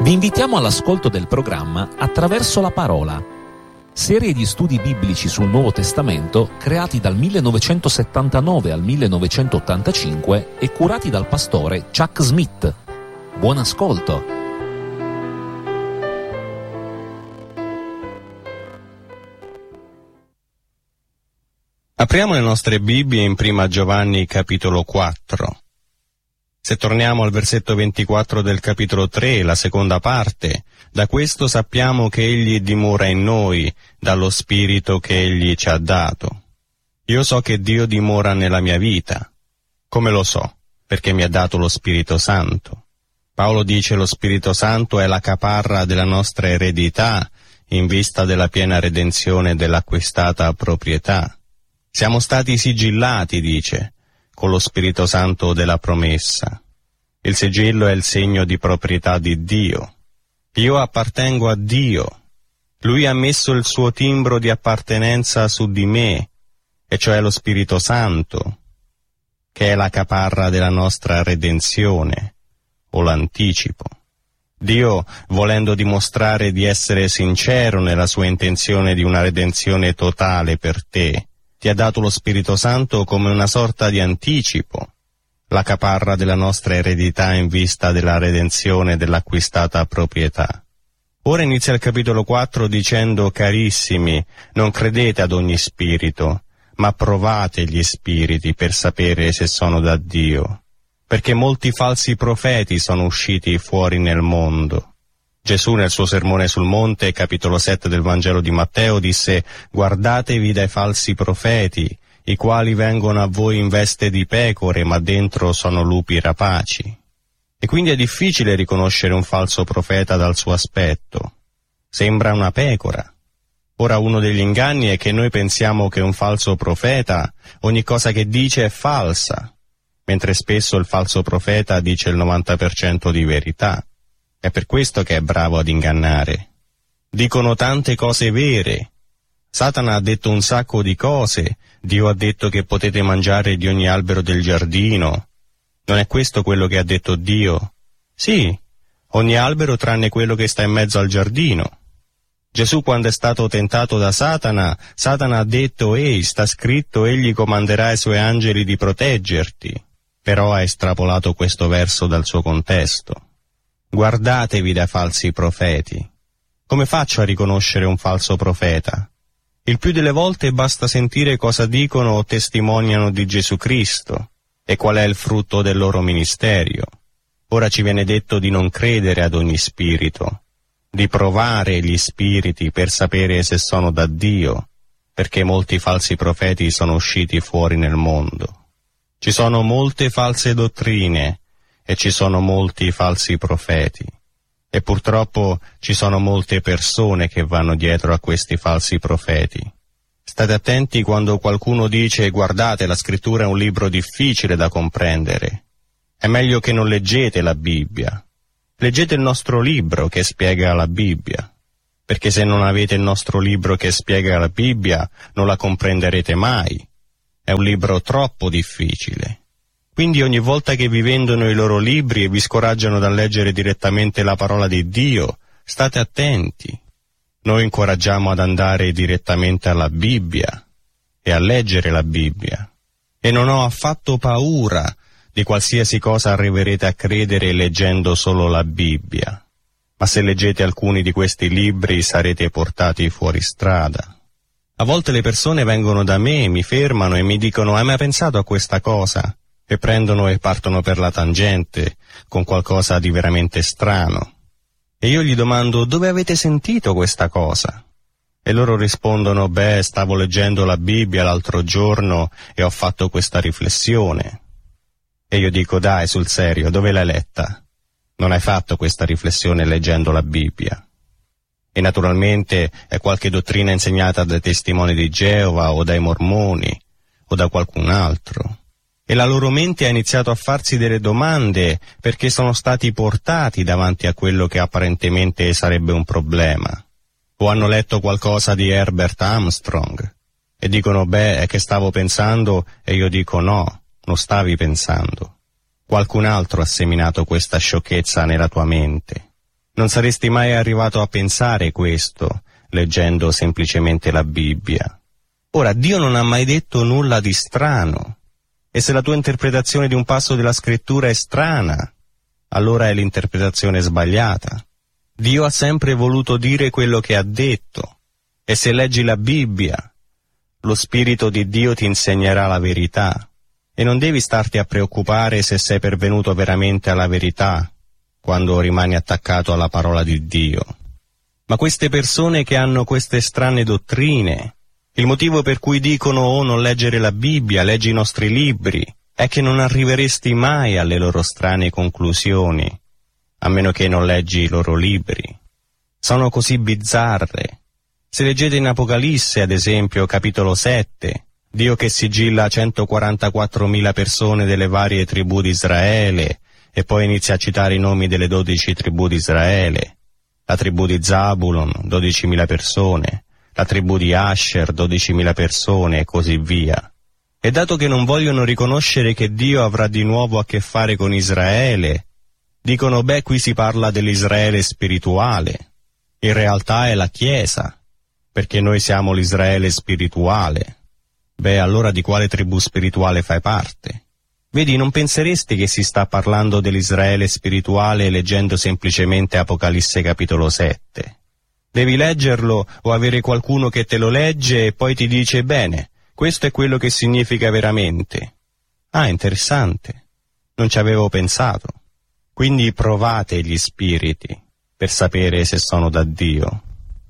Vi invitiamo all'ascolto del programma Attraverso la Parola, serie di studi biblici sul Nuovo Testamento creati dal 1979 al 1985 e curati dal pastore Chuck Smith. Buon ascolto! Apriamo le nostre Bibbie in Prima Giovanni capitolo 4. Se torniamo al versetto 24 del capitolo 3, la seconda parte, da questo sappiamo che Egli dimora in noi, dallo Spirito che Egli ci ha dato. Io so che Dio dimora nella mia vita. Come lo so? Perché mi ha dato lo Spirito Santo. Paolo dice lo Spirito Santo è la caparra della nostra eredità in vista della piena redenzione dell'acquistata proprietà. Siamo stati sigillati, dice, con lo Spirito Santo della promessa. Il sigillo è il segno di proprietà di Dio. Io appartengo a Dio. Lui ha messo il suo timbro di appartenenza su di me, e cioè lo Spirito Santo, che è la caparra della nostra redenzione, o l'anticipo. Dio, volendo dimostrare di essere sincero nella sua intenzione di una redenzione totale per te, ti ha dato lo Spirito Santo come una sorta di anticipo, la caparra della nostra eredità in vista della redenzione dell'acquistata proprietà. Ora inizia il capitolo 4 dicendo: carissimi, non credete ad ogni spirito, ma provate gli spiriti per sapere se sono da Dio, perché molti falsi profeti sono usciti fuori nel mondo. Gesù nel suo sermone sul monte, capitolo 7 del Vangelo di Matteo, disse: guardatevi dai falsi profeti, i quali vengono a voi in veste di pecore, ma dentro sono lupi rapaci. E quindi è difficile riconoscere un falso profeta dal suo aspetto. Sembra una pecora. Ora, uno degli inganni è che noi pensiamo che un falso profeta, ogni cosa che dice è falsa, mentre spesso il falso profeta dice il 90% di verità. È per questo che è bravo ad ingannare. Dicono tante cose vere. Satana ha detto un sacco di cose. Dio ha detto che potete mangiare di ogni albero del giardino. Non è questo quello che ha detto Dio? Sì, ogni albero tranne quello che sta in mezzo al giardino. Gesù, quando è stato tentato da Satana ha detto: ehi, sta scritto, egli comanderà ai suoi angeli di proteggerti. Però ha estrapolato questo verso dal suo contesto. Guardatevi dai falsi profeti. Come faccio a riconoscere un falso profeta? Il più delle volte basta sentire cosa dicono o testimoniano di Gesù Cristo e qual è il frutto del loro ministerio. Ora ci viene detto di non credere ad ogni spirito, di provare gli spiriti per sapere se sono da Dio, perché molti falsi profeti sono usciti fuori nel mondo. Ci sono molte false dottrine e ci sono molti falsi profeti. E purtroppo ci sono molte persone che vanno dietro a questi falsi profeti. State attenti quando qualcuno dice: guardate, la scrittura è un libro difficile da comprendere. È meglio che non leggete la Bibbia. Leggete il nostro libro che spiega la Bibbia. Perché se non avete il nostro libro che spiega la Bibbia, non la comprenderete mai. È un libro troppo difficile. Quindi ogni volta che vi vendono i loro libri e vi scoraggiano dal leggere direttamente la parola di Dio, state attenti. Noi incoraggiamo ad andare direttamente alla Bibbia e a leggere la Bibbia. E non ho affatto paura di qualsiasi cosa arriverete a credere leggendo solo la Bibbia. Ma se leggete alcuni di questi libri sarete portati fuori strada. A volte le persone vengono da me, mi fermano e mi dicono: hai mai pensato a questa cosa? E prendono e partono per la tangente con qualcosa di veramente strano. E io gli domando: dove avete sentito questa cosa? E loro rispondono: beh, stavo leggendo la Bibbia l'altro giorno e ho fatto questa riflessione. E io dico: dai, sul serio, dove l'hai letta? Non hai fatto questa riflessione leggendo la Bibbia. E naturalmente è qualche dottrina insegnata dai testimoni di Geova o dai mormoni o da qualcun altro. E la loro mente ha iniziato a farsi delle domande perché sono stati portati davanti a quello che apparentemente sarebbe un problema. O hanno letto qualcosa di Herbert Armstrong e dicono: beh, è che stavo pensando, e io dico: no, non stavi pensando. Qualcun altro ha seminato questa sciocchezza nella tua mente. Non saresti mai arrivato a pensare questo, leggendo semplicemente la Bibbia. Ora, Dio non ha mai detto nulla di strano, e se la tua interpretazione di un passo della Scrittura è strana, allora è l'interpretazione sbagliata. Dio ha sempre voluto dire quello che ha detto, e se leggi la Bibbia, lo Spirito di Dio ti insegnerà la verità, e non devi starti a preoccupare se sei pervenuto veramente alla verità, quando rimani attaccato alla parola di Dio. Ma queste persone che hanno queste strane dottrine, il motivo per cui dicono «Oh, non leggere la Bibbia, leggi i nostri libri», è che non arriveresti mai alle loro strane conclusioni, a meno che non leggi i loro libri. Sono così bizzarre. Se leggete in Apocalisse, ad esempio, capitolo 7, Dio che sigilla 144.000 persone delle varie tribù di Israele, e poi inizia a citare i nomi delle 12 tribù di Israele, la tribù di Zabulon, 12.000 persone, la tribù di Asher, 12.000 persone, e così via. E dato che non vogliono riconoscere che Dio avrà di nuovo a che fare con Israele, dicono, beh, qui si parla dell'Israele spirituale. In realtà è la Chiesa, perché noi siamo l'Israele spirituale. Beh, allora di quale tribù spirituale fai parte? Vedi, non penseresti che si sta parlando dell'Israele spirituale leggendo semplicemente Apocalisse capitolo 7. Devi leggerlo o avere qualcuno che te lo legge e poi ti dice, bene, questo è quello che significa veramente. Ah, interessante. Non ci avevo pensato. Quindi provate gli spiriti per sapere se sono da Dio.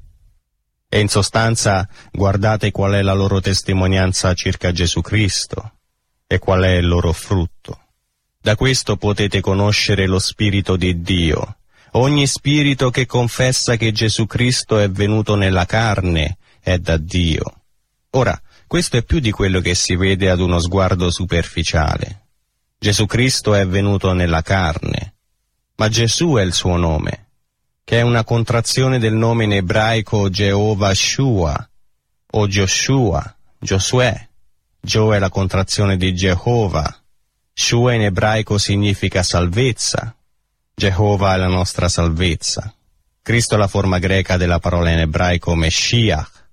E in sostanza guardate qual è la loro testimonianza circa Gesù Cristo e qual è il loro frutto. Da questo potete conoscere lo Spirito di Dio. Ogni spirito che confessa che Gesù Cristo è venuto nella carne è da Dio. Ora, questo è più di quello che si vede ad uno sguardo superficiale. Gesù Cristo è venuto nella carne, ma Gesù è il suo nome, che è una contrazione del nome in ebraico Jehovah Shua o Joshua, Giosuè. Gio è la contrazione di Geova. Shua in ebraico significa salvezza. Geova è la nostra salvezza. Cristo è la forma greca della parola in ebraico Meshiach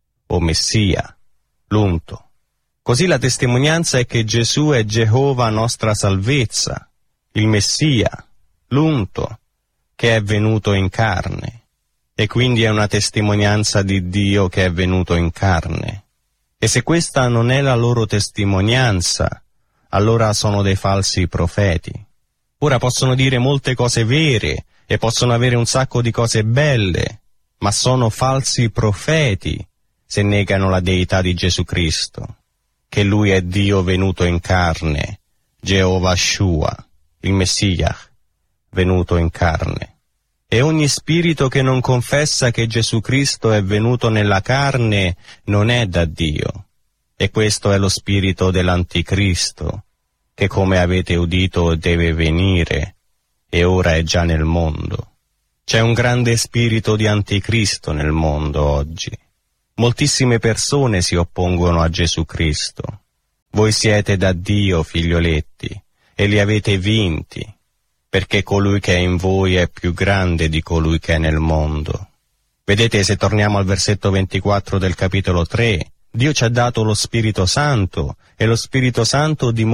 o Messia, l'unto. Così la testimonianza è che Gesù è Geova nostra salvezza, il Messia, l'unto, che è venuto in carne, e quindi è una testimonianza di Dio che è venuto in carne. E se questa non è la loro testimonianza, allora sono dei falsi profeti. Ora possono dire molte cose vere e possono avere un sacco di cose belle, ma sono falsi profeti se negano la deità di Gesù Cristo, che Lui è Dio venuto in carne, Jehovah Shua, il Messia, venuto in carne. E ogni spirito che non confessa che Gesù Cristo è venuto nella carne non è da Dio. E questo è lo spirito dell'Anticristo, che come avete udito deve venire, e ora è già nel mondo. C'è un grande spirito di Anticristo nel mondo oggi. Moltissime persone si oppongono a Gesù Cristo. Voi siete da Dio, figlioletti, e li avete vinti, perché colui che è in voi è più grande di colui che è nel mondo. Vedete, se torniamo al versetto 24 del capitolo 3, Dio ci ha dato lo Spirito Santo, e lo Spirito Santo dimostra